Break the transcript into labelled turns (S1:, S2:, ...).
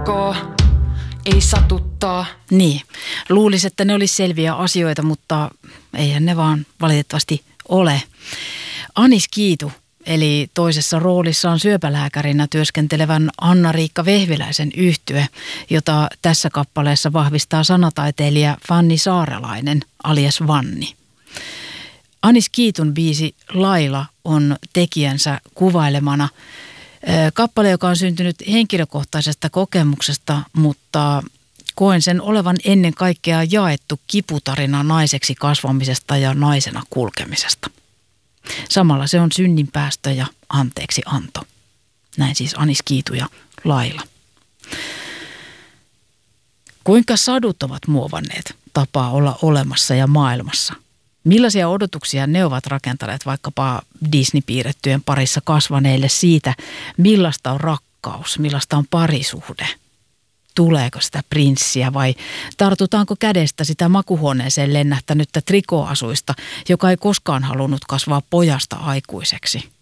S1: ei satuttaa.
S2: Niin, luulisi, että ne olisi selviä asioita, mutta eihän ne vaan valitettavasti ole. Anis Kiitu, eli toisessa roolissaan syöpälääkärinä työskentelevän Anna-Riikka Vehviläisen yhtye, jota tässä kappaleessa vahvistaa sanataiteilija Fanni Saarelainen alias Vanni. Anis Kiitun biisi Laila on tekijänsä kuvailemana kappale, joka on syntynyt henkilökohtaisesta kokemuksesta, mutta koen sen olevan ennen kaikkea jaettu kiputarina naiseksi kasvamisesta ja naisena kulkemisesta. Samalla se on synninpäästö ja anteeksianto. Näin siis Anis Kiitu ja Laila. Kuinka sadut ovat muovanneet tapaa olla olemassa ja maailmassa? Millaisia odotuksia ne ovat rakentaneet vaikkapa Disney-piirrettyjen parissa kasvaneille siitä, millaista on rakkaus, millaista on parisuhde? Tuleeko sitä prinssiä vai tartutaanko kädestä sitä makuhuoneeseen lennähtänyttä trikoasuista, joka ei koskaan halunnut kasvaa pojasta aikuiseksi?